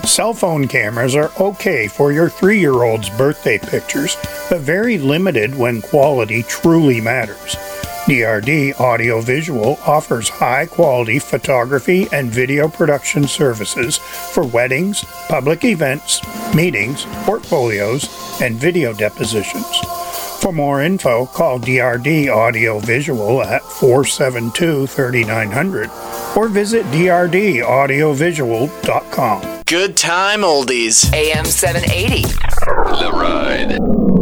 Cell phone cameras are okay for your 3-year-old's birthday pictures, but very limited when quality truly matters. DRD Audiovisual offers high-quality photography and video production services for weddings, public events, meetings, portfolios, and video depositions. For more info, call DRD Audiovisual at 472-3900 or visit drdaudiovisual.com. Good time oldies. AM 780. The Ride.